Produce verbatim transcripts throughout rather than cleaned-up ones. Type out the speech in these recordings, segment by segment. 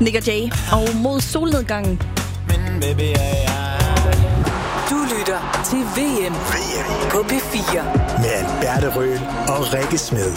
Nick og Jay og Mod solnedgangen. Du lytter til V M, V M. På P fire. Med Alberte Røhl og Rikke Smed.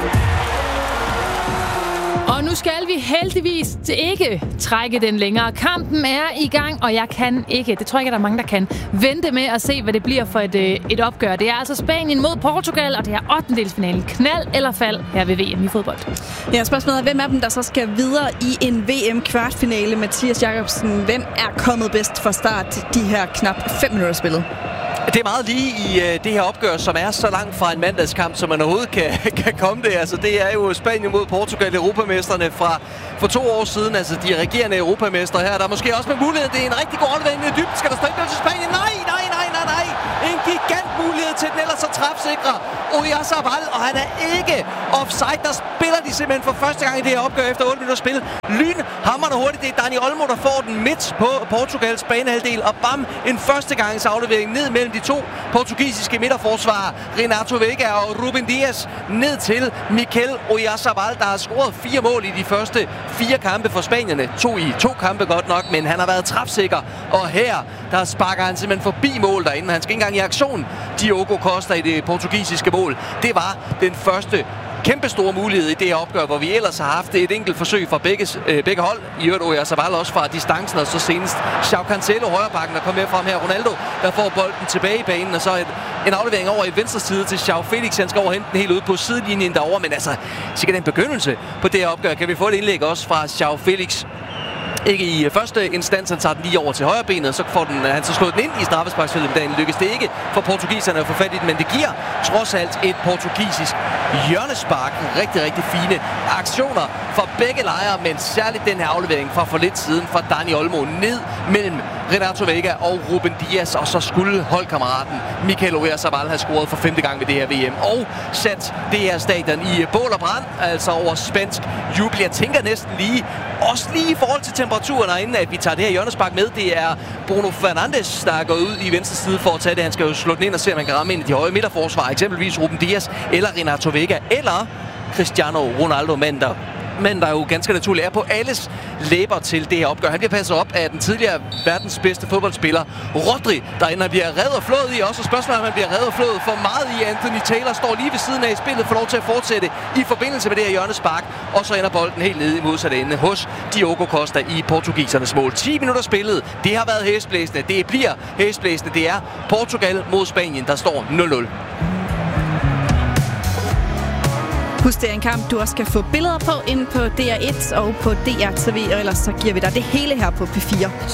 Og nu skal vi heldigvis ikke trække den længere. Kampen er i gang, og jeg kan ikke, det tror jeg ikke, der er mange, der kan, vente med at se, hvad det bliver for et, et opgør. Det er altså Spanien mod Portugal, og det er ottendedelsfinalen. Knald eller fald her ved V M i fodbold. Ja, spørgsmålet er, hvem af dem, der så skal videre i en V M-kvartfinale? Mathias Jacobsen, hvem er kommet bedst fra start de her knap fem minutter spillet? Det er meget lige i uh, det her opgør, som er så langt fra en mandagskamp, som man overhovedet kan, kan komme det. Altså, det er jo Spanien mod Portugal, europamesterne fra for to år siden. Altså, de regerende europamestre her. Der er måske også med mulighed. Det er en rigtig god aflevering i dybden. Skal der stå til Spanien? Nej, nej, nej, nej, nej. En gigant mulighed til den ellers så træfsikre Oyarzabal, og han er ikke offside. Der spiller de simpelthen for første gang i det her opgør efter otte minutter spil. Lyn, hammerende hurtigt. Det er Dani Olmo, der får den midt på Portugals banehalvdel. Og bam, en førstegangs aflevering ned mellem de to portugisiske midterforsvarer, Renato Veiga og Ruben Dias, ned til Mikel Oyarzabal, der har scoret fire mål i de første fire kampe for spanierne. To i to kampe godt nok, men han har været træfsikker. Og her, der sparker han simpelthen forbi mål derinde. Han skal ikke engang i aktion. Diogo Costa i det portugisiske mål. Det var den første kæmpe store mulighed i det her opgør, hvor vi ellers har haft et enkelt forsøg fra begge, øh, begge hold. I øvrigt Oyarzabal også fra distancen, og så senest João Cancelo, højrebacken, der kom med frem her. Ronaldo, der får bolden tilbage i banen, og så et, en aflevering over i venstre side til João Felix. Han skal over hente den helt ude på sidelinjen derovre, men altså, sikkert en begyndelse på det her opgør. Kan vi få et indlæg også fra João Felix? Ikke i første instans, han tager den lige over til højre benet, så får den, han så slået den ind i straffesparksfeltet, men den lykkes det ikke for portugiserne at få fat i den, men det giver trods alt et portugisisk hjørnespark. Rigtig, rigtig fine aktioner fra begge lejre, men særligt den her aflevering fra for lidt siden fra Dani Olmo ned mellem Renato Veiga og Ruben Dias, og så skulle holdkammeraten Mikel Oyarzabal have scoret for femte gang ved det her V M, og sat det her stadion i bål og brand, altså over spansk jubel. Jeg tænker næsten lige, også lige i forhold til temperaturen herinde, at vi tager det her hjørnespark med. Det er Bruno Fernandes, der er gået ud i venstre side for at tage det. Han skal jo slå den ind og se, om man kan ramme ind i de høje midterforsvar, eksempelvis Ruben Dias eller Renato Veiga, eller Cristiano Ronaldo, men der men der er jo ganske naturligt er på alles læber til det her opgør. Han bliver passet op af den tidligere verdens bedste fodboldspiller, Rodri, der ender bliver reddet og flået i. Også spørgsmålet, om han bliver reddet og flået for meget i. Anthony Taylor står lige ved siden af i spillet, får lov til at fortsætte i forbindelse med det her hjørnespark. Og så ender bolden helt nede i modsatte ende hos Diogo Costa i portugisernes mål. ti minutter spillet. Det har været hæsblæsende. Det bliver hæsblæsende. Det er Portugal mod Spanien, der står nul nul. Husk, det er en kamp, du også skal få billeder på inde på D R et og på D R T V, og ellers så giver vi dig det hele her på P fire.